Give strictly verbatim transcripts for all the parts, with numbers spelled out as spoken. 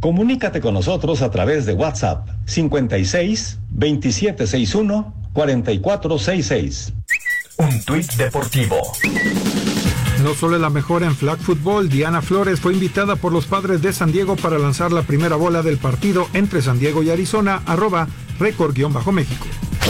Comunícate con nosotros a través de WhatsApp cincuenta y seis, veintisiete sesenta y uno, cuarenta y cuatro sesenta y seis. Un tuit deportivo. No solo es la mejor en flag football, Diana Flores fue invitada por los Padres de San Diego para lanzar la primera bola del partido entre San Diego y Arizona, arroba récord-méxico.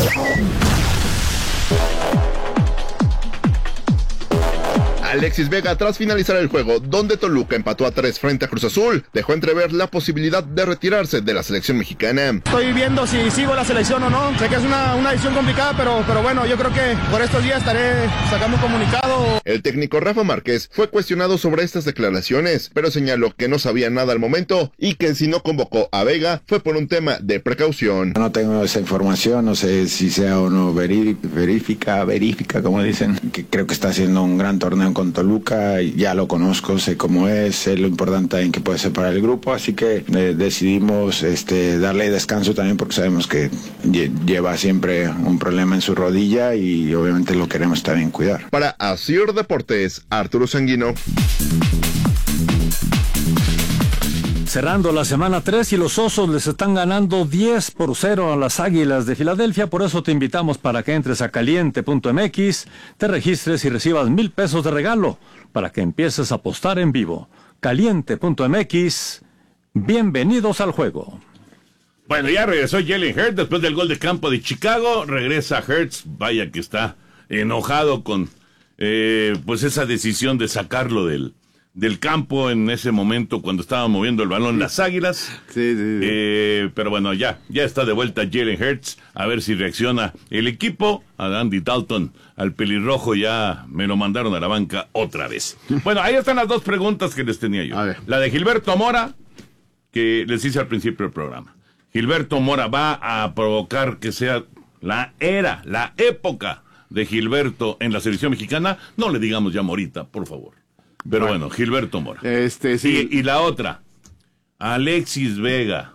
Alexis Vega, tras finalizar el juego, donde Toluca empató a tres frente a Cruz Azul, dejó entrever la posibilidad de retirarse de la selección mexicana. Estoy viendo si sigo la selección o no. Sé que es una, una decisión complicada, pero, pero bueno, yo creo que por estos días estaré sacando un comunicado. El técnico Rafa Márquez fue cuestionado sobre estas declaraciones, pero señaló que no sabía nada al momento y que si no convocó a Vega fue por un tema de precaución. No tengo esa información, no sé si sea o no veri- verifica, verifica, como dicen, que creo que está haciendo un gran torneo con Toluca, ya lo conozco, sé cómo es, sé lo importante en que puede ser para el grupo, así que eh, decidimos este, darle descanso también porque sabemos que lle- lleva siempre un problema en su rodilla y obviamente lo queremos también cuidar. Para Asir Deportes, Arturo Sanguino. Cerrando la semana tres y los Osos les están ganando diez por cero a las Águilas de Filadelfia, por eso te invitamos para que entres a caliente punto m x, te registres y recibas mil pesos de regalo para que empieces a apostar en vivo. caliente punto m x, bienvenidos al juego. Bueno, ya regresó Jalen Hurts después del gol de campo de Chicago, regresa Hurts, vaya que está enojado con eh, pues esa decisión de sacarlo del del campo en ese momento cuando estaba moviendo el balón las Águilas. Sí, sí, sí. Eh, pero bueno, ya, ya está de vuelta Jalen Hurts, a ver si reacciona el equipo. A Andy Dalton, al pelirrojo, ya me lo mandaron a la banca otra vez. Bueno, ahí están las dos preguntas que les tenía yo. La de Gilberto Mora, que les hice al principio del programa. Gilberto Mora va a provocar que sea la era, la época de Gilberto en la selección mexicana. No le digamos ya Morita, por favor. Pero bueno, Gilberto Mora. Este, sí. Y, y la otra, Alexis Vega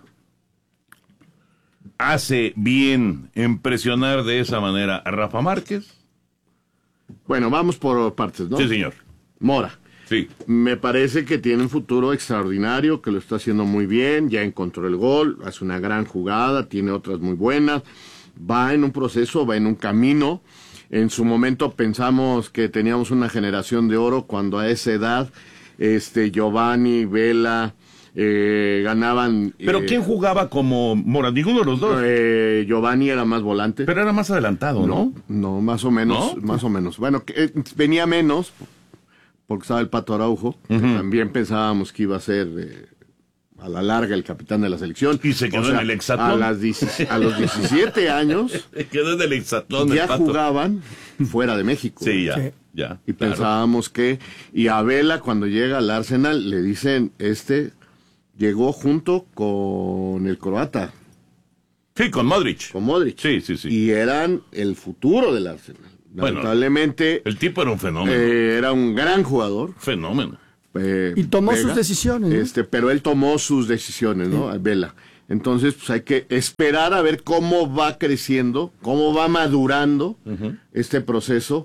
hace bien en presionar de esa manera a Rafa Márquez. Bueno, vamos por partes, ¿no? Sí, señor. Mora. Sí. Me parece que tiene un futuro extraordinario, que lo está haciendo muy bien, ya encontró el gol, hace una gran jugada, tiene otras muy buenas, va en un proceso, va en un camino. En su momento pensamos que teníamos una generación de oro cuando a esa edad este Giovanni, Vela eh, ganaban. ¿Pero eh, quién jugaba como Mora? Ninguno de los dos. Eh, Giovanni era más volante. Pero era más adelantado, ¿no? No, no más o menos, ¿No? más o menos. Bueno, que, eh, venía menos porque estaba el Pato Araujo. Uh-huh. Que también pensábamos que iba a ser eh, a la larga el capitán de la selección. Y se quedó O sea, en el hexatlón. A, las dieci- a los diecisiete años quedó en el hexatlón. ya el Pato. jugaban fuera de México. Sí, ya, Sí. ya. Y claro. pensábamos que... Y a Vela, cuando llega al Arsenal, le dicen, este llegó junto con el croata. Sí, con Modric. Con Modric. Sí, sí, sí. Y eran el futuro del Arsenal. Bueno, lamentablemente... el tipo era un fenómeno. Eh, era un gran jugador. Fenómeno. Eh, y tomó Vega, sus decisiones, ¿no? Este, pero él tomó sus decisiones, ¿no? Sí. Vela. Entonces, pues hay que esperar a ver cómo va creciendo, cómo va madurando uh-huh. este proceso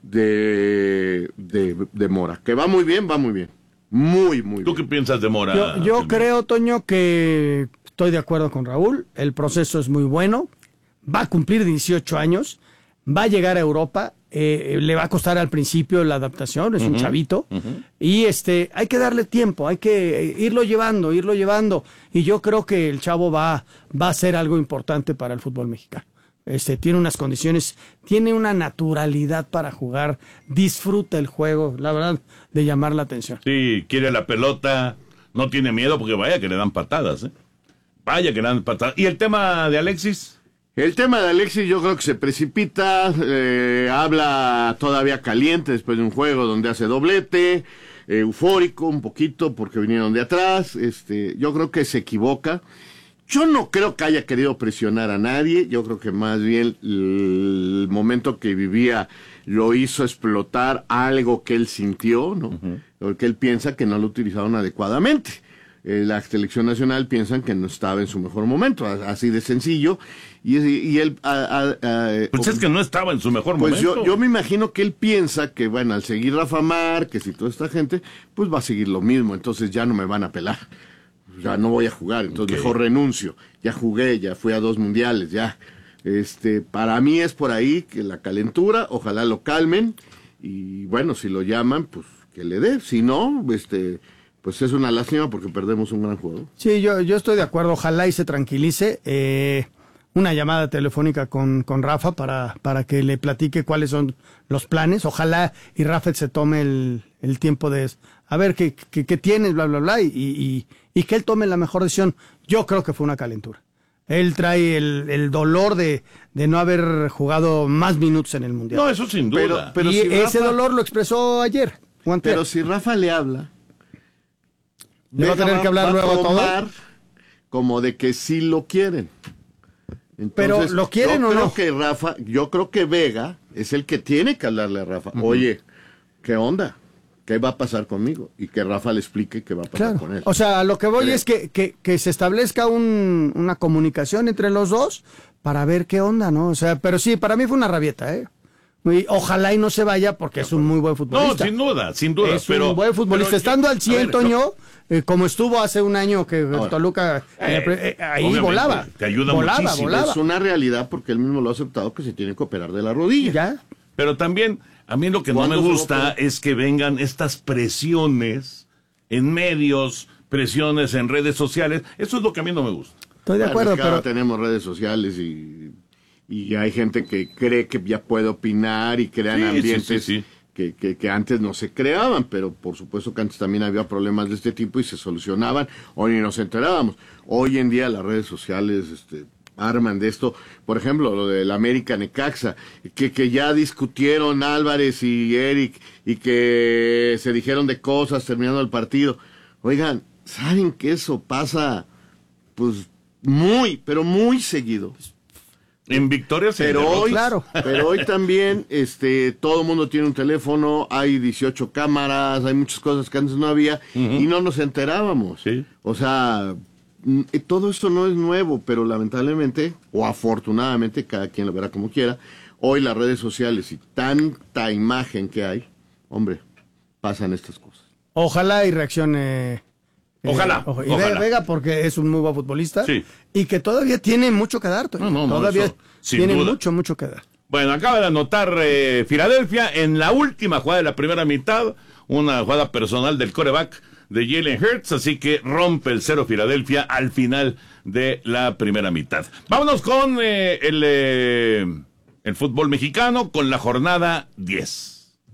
de, de, de Mora. Que va muy bien, va muy bien. Muy, muy bien. ¿Tú qué piensas de Mora? Yo, yo creo, Toño, que estoy de acuerdo con Raúl. El proceso es muy bueno. Va a cumplir dieciocho años. Va a llegar a Europa. Eh, le va a costar al principio la adaptación, es uh-huh, un chavito, uh-huh. y este hay que darle tiempo, hay que irlo llevando, irlo llevando, y yo creo que el chavo va, va a ser algo importante para el fútbol mexicano. Este, tiene unas condiciones, tiene una naturalidad para jugar, disfruta el juego, la verdad, de llamar la atención. Sí, quiere la pelota, no tiene miedo porque vaya que le dan patadas, ¿eh? Vaya que le dan patadas. ¿Y el tema de Alexis? El tema de Alexis yo creo que se precipita, eh, habla todavía caliente después de un juego donde hace doblete, eh, eufórico un poquito porque vinieron de atrás, este, yo creo que se equivoca. Yo no creo que haya querido presionar a nadie, yo creo que más bien el momento que vivía lo hizo explotar algo que él sintió, ¿no? Uh-huh. Porque él piensa que no lo utilizaron adecuadamente. Eh, la selección nacional piensan que no estaba en su mejor momento, así de sencillo, y, y él... A, a, a, pues es que no estaba en su mejor pues momento. Yo, yo me imagino que él piensa que, bueno, al seguir Rafa Márquez y toda esta gente, pues va a seguir lo mismo, entonces ya no me van a pelar. ya no voy a jugar, entonces okay. mejor renuncio. Ya jugué, ya fui a dos mundiales, ya. Este, para mí es por ahí que la calentura, ojalá lo calmen, y bueno, si lo llaman, pues que le dé, si no, este, pues es una lástima porque perdemos un gran jugador. Sí, yo, yo estoy de acuerdo, ojalá y se tranquilice, eh, una llamada telefónica con, con Rafa para, para que le platique cuáles son los planes, ojalá y Rafa se tome el, el tiempo de, a ver qué, qué, qué tienes, bla, bla, bla, y, y, y que él tome la mejor decisión. Yo creo que fue una calentura. Él trae el, el dolor de, de no haber jugado más minutos en el Mundial. No, eso sin duda. Pero, pero y si ese Rafa, dolor lo expresó ayer. Pero si Rafa le habla, le va a tener que hablar luego a todo. Como de que sí lo quieren. Entonces, pero ¿lo quieren yo o creo no? Que Rafa, yo creo que Vega es el que tiene que hablarle a Rafa. Uh-huh. Oye, ¿qué onda? ¿Qué va a pasar conmigo? Y que Rafa le explique qué va a pasar claro. con él. O sea, lo que voy Creo. es que, que, que se establezca un, una comunicación entre los dos para ver qué onda, ¿no? O sea, pero sí, para mí fue una rabieta, ¿eh? Y ojalá y no se vaya porque es un muy buen futbolista. No, sin duda, sin duda. Es pero, un buen futbolista. pero, Estando al cien, Toño, eh, como estuvo hace un año que ahora, Toluca, eh, eh, ahí volaba. Te ayuda volaba, muchísimo. volaba. Es una realidad porque él mismo lo ha aceptado que se tiene que operar de la rodilla. ¿Ya? Pero también, a mí lo que no me gusta es que vengan estas presiones en medios, presiones en redes sociales. Eso es lo que a mí no me gusta. Estoy de acuerdo, es que pero... ahora tenemos redes sociales y, y hay gente que cree que ya puede opinar y crean sí, ambientes sí, sí, sí. Que, que, que antes no se creaban, pero por supuesto que antes también había problemas de este tipo y se solucionaban o ni nos enterábamos. Hoy en día las redes sociales... este arman de esto, por ejemplo, lo del América Necaxa, que, que ya discutieron Álvarez y Eric y que se dijeron de cosas terminando el partido. Oigan, ¿saben que eso pasa pues muy, pero muy seguido? En victorias y pero hoy, claro. Pero hoy también este todo el mundo tiene un teléfono, hay dieciocho cámaras, hay muchas cosas que antes no había uh-huh. y no nos enterábamos. Sí. O sea, todo esto no es nuevo, pero lamentablemente, o afortunadamente, cada quien lo verá como quiera, hoy las redes sociales y tanta imagen que hay, hombre, pasan estas cosas. Ojalá y reaccione. Ojalá. Eh, y ojalá. Vega, porque es un muy buen futbolista. Sí. Y que todavía tiene mucho que dar. No, no, no, todavía eso, tiene duda. mucho, mucho que dar. Bueno, acaba de anotar eh, Filadelfia en la última jugada de la primera mitad, una jugada personal del quarterback de Jalen Hurts, así que rompe el cero Filadelfia al final de la primera mitad. Vámonos con eh, el, eh, el fútbol mexicano, con la jornada diez.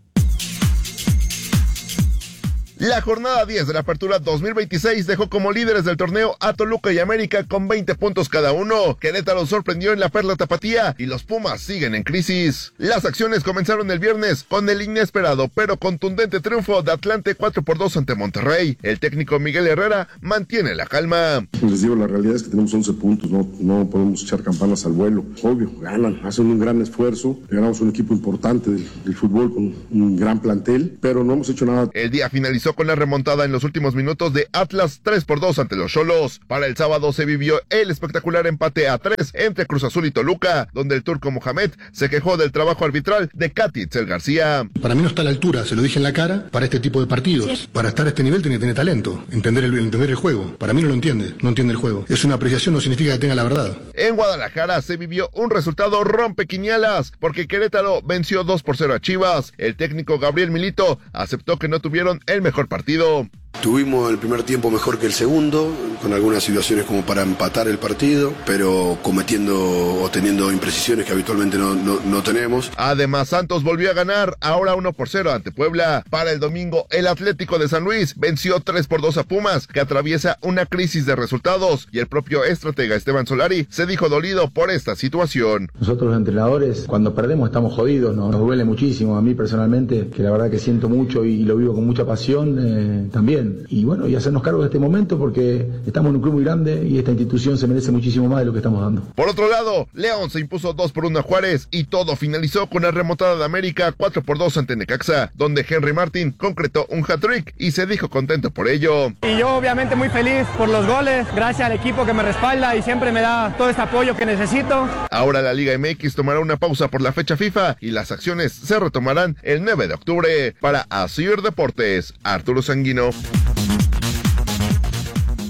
La jornada diez de la Apertura dos mil veintiséis dejó como líderes del torneo a Toluca y América con veinte puntos cada uno. Querétaro sorprendió en la Perla Tapatía y los Pumas siguen en crisis. Las acciones comenzaron el viernes con el inesperado pero contundente triunfo de Atlante cuatro por dos ante Monterrey. El técnico Miguel Herrera mantiene la calma. Les digo, la realidad es que tenemos once puntos, no, no podemos echar campanas al vuelo. Obvio, ganan, hacen un gran esfuerzo. Ganamos un equipo importante del, del fútbol con un gran plantel, pero no hemos hecho nada. El día finalizó con la remontada en los últimos minutos de Atlas tres por dos ante los Xolos. Para el sábado se vivió el espectacular empate a tres entre Cruz Azul y Toluca, donde el turco Mohamed se quejó del trabajo arbitral de Katy Itzel García. Para mí no está a la altura, se lo dije en la cara, para este tipo de partidos. Sí. Para estar a este nivel tiene que tener talento, entender el, entender el juego. Para mí no lo entiende, no entiende el juego. Es una apreciación, no significa que tenga la verdad. En Guadalajara se vivió un resultado rompequinielas, porque Querétaro venció dos por cero a Chivas. El técnico Gabriel Milito aceptó que no tuvieron el mejor partido. Tuvimos el primer tiempo mejor que el segundo, con algunas situaciones como para empatar el partido, pero cometiendo o teniendo imprecisiones que habitualmente no, no, no tenemos. Además, Santos volvió a ganar, ahora uno por cero ante Puebla. Para el domingo, el Atlético de San Luis venció tres por dos a Pumas, que atraviesa una crisis de resultados, y el propio estratega Esteban Solari se dijo dolido por esta situación. Nosotros los entrenadores, cuando perdemos estamos jodidos, ¿no? Nos duele muchísimo, a mí personalmente, que la verdad que siento mucho y lo vivo con mucha pasión eh, también. Y bueno, y hacernos cargo de este momento porque estamos en un club muy grande y esta institución se merece muchísimo más de lo que estamos dando. Por otro lado, León se impuso dos por uno a Juárez y todo finalizó con la remontada de América cuatro por dos ante Necaxa, donde Henry Martin concretó un hat-trick y se dijo contento por ello. Y yo obviamente muy feliz por los goles, gracias al equipo que me respalda y siempre me da todo este apoyo que necesito. Ahora la Liga M X tomará una pausa por la fecha FIFA y las acciones se retomarán el nueve de octubre. Para Asir Deportes, Arturo Sanguino.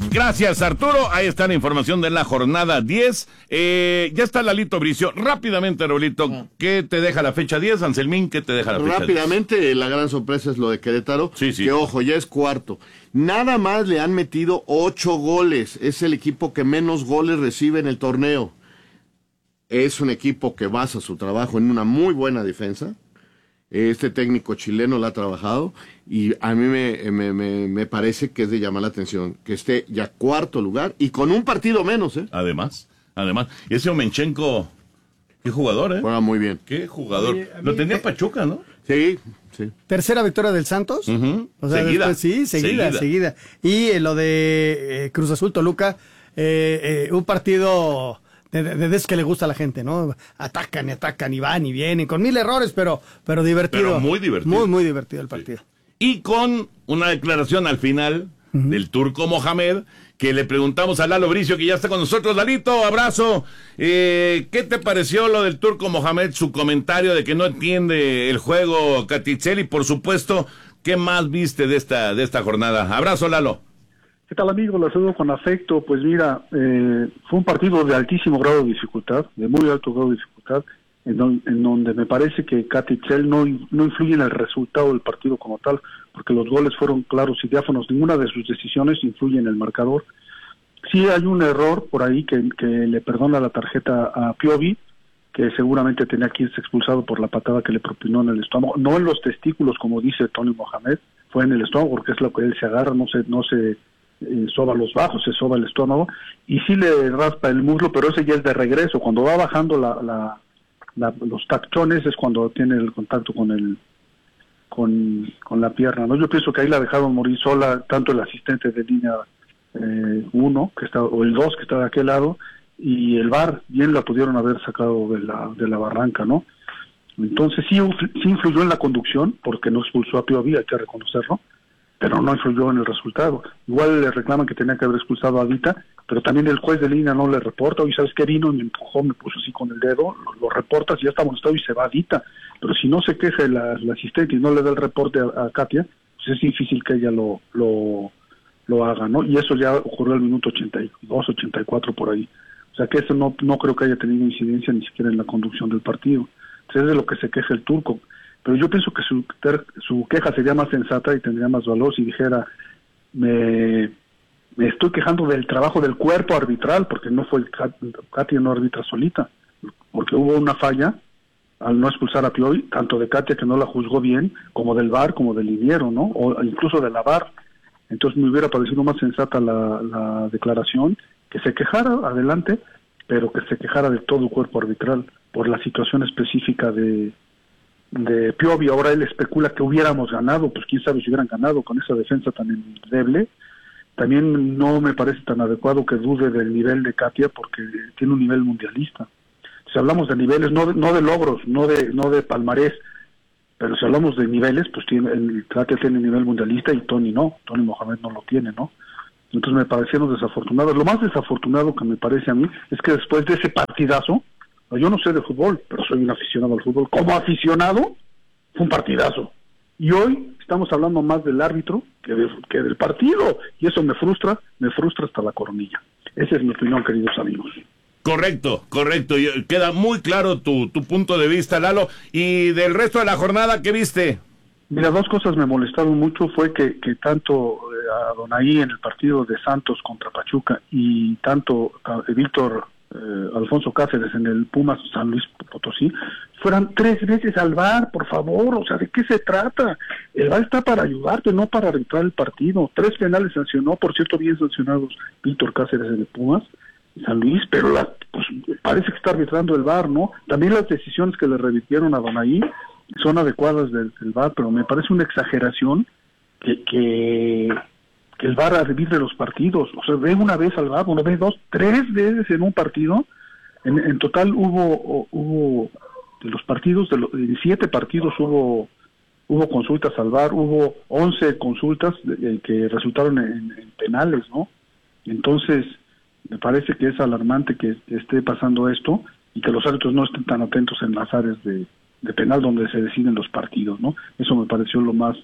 Gracias, Arturo. Ahí está la información de la jornada diez. Eh, ya está Lalito Bricio. Rápidamente, Raulito, ¿qué te deja la fecha diez? Anselmín, ¿qué te deja la fecha diez? Rápidamente, la gran sorpresa es lo de Querétaro, sí, sí. que ojo, ya es cuarto. Nada más le han metido ocho goles. Es el equipo que menos goles recibe en el torneo. Es un equipo que basa su trabajo en una muy buena defensa. Este técnico chileno la ha trabajado y a mí me, me, me, me parece que es de llamar la atención que esté ya cuarto lugar y con un partido menos, ¿eh? Además, además, ese Omenchenko, qué jugador, ¿eh? Juega muy bien. Qué jugador. Oye, Lo mí, tenía eh, Pachuca, ¿no? Sí, sí. Tercera victoria del Santos. Uh-huh. O sea, seguida. Después, sí, seguida, seguida, seguida. Y eh, lo de eh, Cruz Azul Toluca, eh, eh, un partido de, de, de eso que le gusta a la gente, ¿no? Atacan y atacan y van y vienen, con mil errores, pero, pero divertido. Pero muy divertido. Muy, muy divertido el partido. Sí. Y con una declaración al final uh-huh. del turco Mohamed, que le preguntamos a Lalo Bricio, que ya está con nosotros. Lalito, abrazo. Eh, ¿Qué te pareció lo del turco Mohamed? Su comentario de que no entiende el juego Katicelli. Por supuesto, ¿qué más viste de esta, de esta jornada? Abrazo, Lalo. ¿Qué tal, amigo? Lo saludo con afecto. Pues mira, eh, fue un partido de altísimo grado de dificultad, de muy alto grado de dificultad, en, don, en donde me parece que Katicelli no, no influye en el resultado del partido como tal, porque los goles fueron claros y diáfanos. Ninguna de sus decisiones influye en el marcador. Sí hay un error por ahí que, que le perdona la tarjeta a Piovi, que seguramente tenía que irse expulsado por la patada que le propinó en el estómago, no en los testículos como dice Tony Mohamed, fue en el estómago porque es lo que él se agarra, no se no se eh, soba los bajos, se soba el estómago y sí le raspa el muslo, pero ese ya es de regreso. Cuando va bajando la, la, la los tachones es cuando tiene el contacto con el con, con la pierna, ¿no? Yo pienso que ahí la dejaron morir sola tanto el asistente de línea eh, uno que está o el dos que está de aquel lado y el V A R bien la pudieron haber sacado de la de la barranca, ¿no? Entonces sí, sí influyó en la conducción porque no expulsó a Piovi, hay que reconocerlo, pero no influyó en el resultado. Igual le reclaman que tenía que haber expulsado a Vita, pero también el juez de línea no le reporta. Oye, ¿sabes qué? Vino, me empujó, me puso así con el dedo, lo, lo reportas y ya está molestado y se va a Vita. Pero si no se queja la, la asistente y no le da el reporte a, a Katia, pues es difícil que ella lo, lo, lo haga, ¿no? Y eso ya ocurrió al minuto ochenta y dos, ochenta y cuatro por ahí. O sea que eso no, no creo que haya tenido incidencia ni siquiera en la conducción del partido. Entonces es de lo que se queja el turco. Pero yo pienso que su, ter, su queja sería más sensata y tendría más valor si dijera, me, me estoy quejando del trabajo del cuerpo arbitral, porque no fue, Katia no arbitra solita, porque hubo una falla al no expulsar a Piovi, tanto de Katia que no la juzgó bien, como del V A R, como del liniero, ¿no? O incluso de la V A R. Entonces me hubiera parecido más sensata la, la declaración, que se quejara, adelante, pero que se quejara de todo el cuerpo arbitral por la situación específica de de Piovi. Ahora él especula que hubiéramos ganado, pues quién sabe si hubieran ganado con esa defensa tan endeble. También no me parece tan adecuado que dude del nivel de Katia porque tiene un nivel mundialista. Si hablamos de niveles, no de, no de logros, no de no de palmarés, pero si hablamos de niveles, pues tiene, el Katia tiene nivel mundialista y Tony no, Tony Mohamed no lo tiene, ¿no? Entonces me parecieron desafortunados. Lo más desafortunado que me parece a mí es que después de ese partidazo, yo no sé de fútbol, pero soy un aficionado al fútbol. Como aficionado, fue un partidazo. Y hoy estamos hablando más del árbitro que, de, que del partido. Y eso me frustra, me frustra hasta la coronilla. Esa es mi opinión, queridos amigos. Correcto, correcto. Y queda muy claro tu, tu punto de vista, Lalo. Y del resto de la jornada, ¿qué viste? Mira, dos cosas me molestaron mucho. Fue que, que tanto eh, a Donaí en el partido de Santos contra Pachuca y tanto a Víctor Eh, Alfonso Cáceres en el Pumas San Luis Potosí, fueran tres veces al V A R, por favor. O sea, ¿de qué se trata? El V A R está para ayudarte, no para arbitrar el partido. Tres penales sancionó, por cierto, bien sancionados Víctor Cáceres en el Pumas San Luis, pero la, pues, parece que está arbitrando el V A R, ¿no? También las decisiones que le revirtieron a Donaí son adecuadas del, del V A R, pero me parece una exageración que... que que el V A R arbitre los partidos. O sea, ve una vez al V A R, una vez, dos, tres veces en un partido. En, en total hubo hubo de los partidos, de los de siete partidos hubo hubo consultas al V A R, hubo once consultas de, que resultaron en, en penales, ¿no? Entonces, me parece que es alarmante que esté pasando esto y que los árbitros no estén tan atentos en las áreas de, de penal donde se deciden los partidos, ¿no? Eso me pareció lo más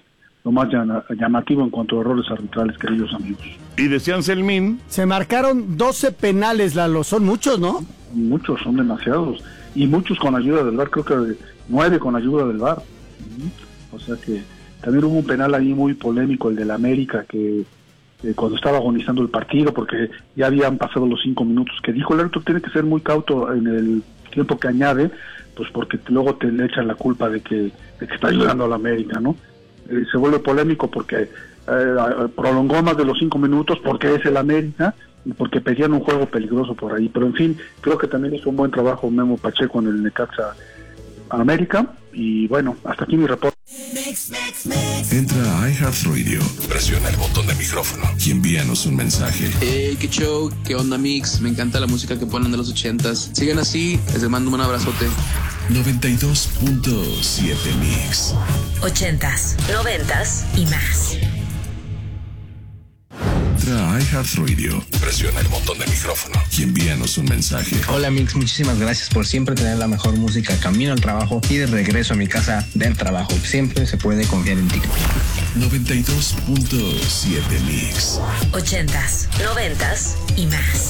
lo más llamativo en cuanto a errores arbitrales, queridos amigos. Y decían Selmín. Se marcaron doce penales, Lalo, son muchos, ¿no? Muchos, son demasiados. Y muchos con ayuda del V A R, creo que nueve con ayuda del V A R. O sea que también hubo un penal ahí muy polémico, el del América, que eh, cuando estaba agonizando el partido, porque ya habían pasado los cinco minutos, que dijo el árbitro tiene que ser muy cauto en el tiempo que añade, pues porque luego te le echan la culpa de que, de que está ayudando a la América, ¿no? Eh, se vuelve polémico porque eh, prolongó más de los cinco minutos porque es el América y porque pedían un juego peligroso por ahí, pero en fin, creo que también hizo un buen trabajo Memo Pacheco en el Necaxa América, y bueno, hasta aquí mi reporte. Entra a iHeartRadio, presiona el botón de micrófono y envíanos un mensaje. Hey, qué show, qué onda Mix, me encanta la música que ponen de los ochentas. Sigan así, les mando un abrazote. noventa y dos punto siete Mix. Ochentas, noventas y más. Entra a iHeartRadio, presiona el botón de micrófono y envíanos un mensaje. Hola Mix, muchísimas gracias por siempre tener la mejor música camino al trabajo y de regreso a mi casa del trabajo. Siempre se puede confiar en ti. noventa y dos punto siete Mix. Ochentas, noventas y más.